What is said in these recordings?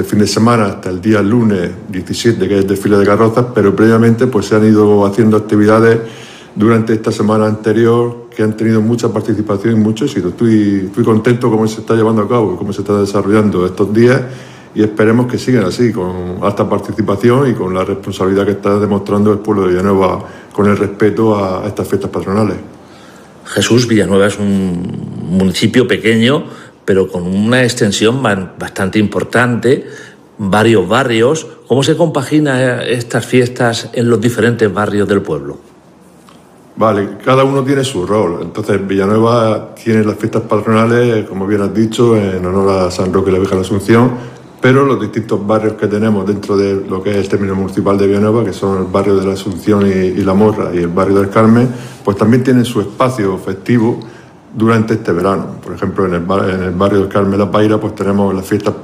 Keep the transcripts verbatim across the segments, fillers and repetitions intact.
este fin de semana hasta el día lunes diecisiete, que es el desfile de carrozas, pero previamente pues se han ido haciendo actividades durante esta semana anterior que han tenido mucha participación y mucho éxito. Estoy, estoy contento cómo se está llevando a cabo y cómo se está desarrollando estos días y esperemos que sigan así, con alta participación y con la responsabilidad que está demostrando el pueblo de Villanueva con el respeto a estas fiestas patronales. Jesús, Villanueva es un municipio pequeño, pero con una extensión bastante importante, varios barrios. ¿Cómo se compagina estas fiestas en los diferentes barrios del pueblo? Vale, cada uno tiene su rol. Entonces, Villanueva tiene las fiestas patronales, como bien has dicho, en honor a San Roque y la Virgen de la Asunción, pero los distintos barrios que tenemos dentro de lo que es el término municipal de Villanueva, que son el barrio de la Asunción y, y La Morra y el barrio del Carmen, pues también tienen su espacio festivo durante este verano. Por ejemplo, en el, bar, en el barrio del Carmen La Paira, pues tenemos las fiestas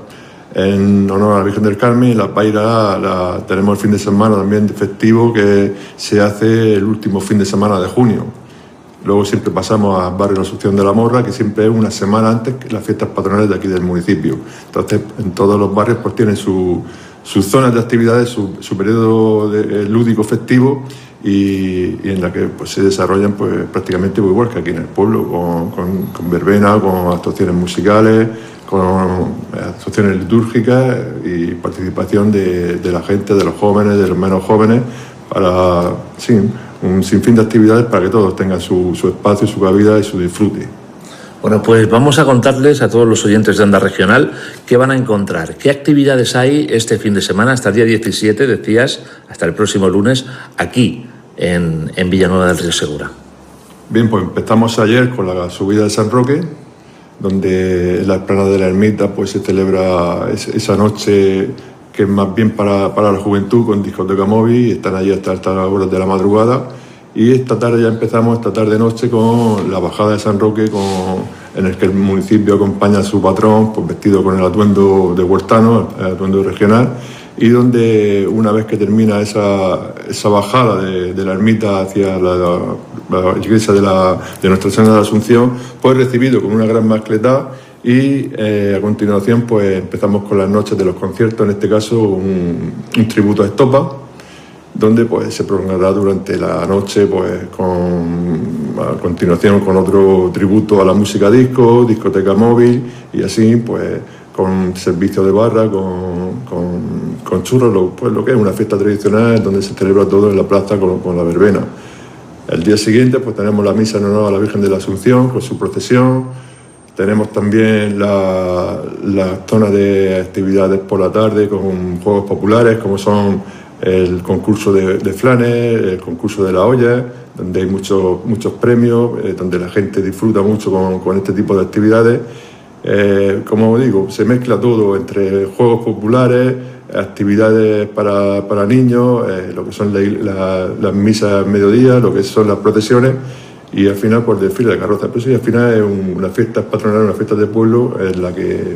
en honor a la Virgen del Carmen, y La Paira la, tenemos el fin de semana también festivo que se hace el último fin de semana de junio. Luego siempre pasamos al barrio de la Asunción de La Morra, que siempre es una semana antes que las fiestas patronales de aquí del municipio. Entonces, en todos los barrios pues tienen su, sus zonas de actividades, su, su periodo de, lúdico festivo y, y en la que pues, se desarrollan pues, prácticamente igual que aquí en el pueblo, con, con, con verbena, con actuaciones musicales, con actuaciones litúrgicas y participación de, de la gente, de los jóvenes, de los menos jóvenes, para sí, un sinfín de actividades para que todos tengan su, su espacio, su cabida y su disfrute. Bueno, pues vamos a contarles a todos los oyentes de Onda Regional qué van a encontrar, qué actividades hay este fin de semana, hasta el día diecisiete, decías, hasta el próximo lunes, aquí en, en Villanueva del Río Segura. Bien, pues empezamos ayer con la subida de San Roque, donde en la explanada de la ermita pues, se celebra esa noche que es más bien para, para la juventud, con discoteca móvil, y están allí hasta altas horas de la madrugada. Y esta tarde ya empezamos, esta tarde-noche, con la bajada de San Roque, con, en el que el municipio acompaña a su patrón, pues vestido con el atuendo de huertano, el atuendo regional, y donde una vez que termina esa, esa bajada de, de la ermita hacia la, la, la iglesia de, la, de Nuestra Señora de la Asunción, pues recibido con una gran mascletá. Y eh, a continuación pues empezamos con las noches de los conciertos, en este caso un, un tributo a Estopa, donde pues se prolongará durante la noche pues con a continuación con otro tributo a la música disco, discoteca móvil y así pues con servicio de barra, con, con, con churros, lo, pues lo que es una fiesta tradicional donde se celebra todo en la plaza con, con la verbena. El día siguiente pues tenemos la misa en honor a la Virgen de la Asunción con su procesión. Tenemos también la, la zona de actividades por la tarde con juegos populares como son el concurso de, de flanes, el concurso de la olla, donde hay muchos, muchos premios, eh, donde la gente disfruta mucho con, con este tipo de actividades. Eh, como digo, se mezcla todo entre juegos populares, actividades para, para niños, eh, lo que son la, la, las misas al mediodía, lo que son las procesiones, y al final pues el desfile de carrozas. Pero sí, al final es un, una fiesta patronal, una fiesta de pueblo en la que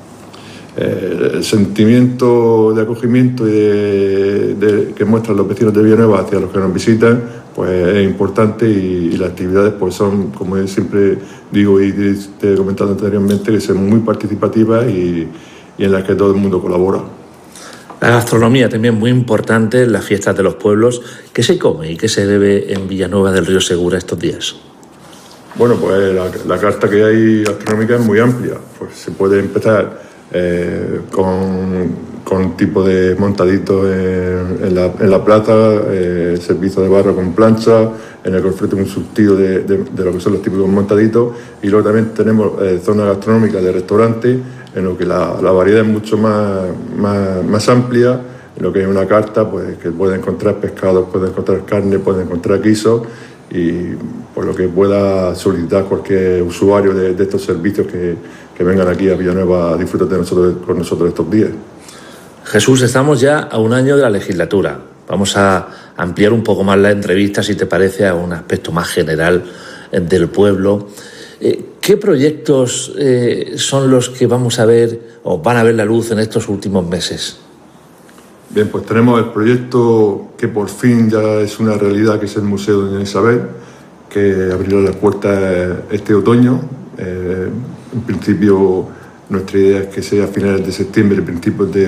eh, el sentimiento de acogimiento y de, de, que muestran los vecinos de Villanueva hacia los que nos visitan pues es importante, y, y las actividades pues son, como yo siempre digo y te he comentado anteriormente, que son muy participativas y, y en las que todo el mundo colabora. La gastronomía también muy importante en las fiestas de los pueblos. ¿Qué se come y qué se bebe en Villanueva del Río Segura estos días? Bueno, pues la, la carta que hay gastronómica es muy amplia. Pues se puede empezar eh, con, con tipo de montaditos en, en, la, en la plaza, eh, servicio de barra con plancha, en el que ofrece un surtido de, de, de lo que son los típicos montaditos, y luego también tenemos eh, zona gastronómica de restaurantes, en lo que la, la variedad es mucho más, más, más amplia, en lo que es una carta pues, que puede encontrar pescados, puede encontrar carne, puede encontrar guisos, y por lo que pueda solicitar cualquier usuario de, de estos servicios que, que vengan aquí a Villanueva a disfrutar de nosotros, con nosotros estos días. Jesús, estamos ya a un año de la legislatura. Vamos a ampliar un poco más la entrevista, si te parece, a un aspecto más general del pueblo. ¿Qué proyectos eh, son los que vamos a ver o van a ver la luz en estos últimos meses? Bien, pues tenemos el proyecto que por fin ya es una realidad, que es el Museo de Doña Isabel, que abrirá las puertas este otoño. Eh, en principio, nuestra idea es que sea a finales de septiembre, principios de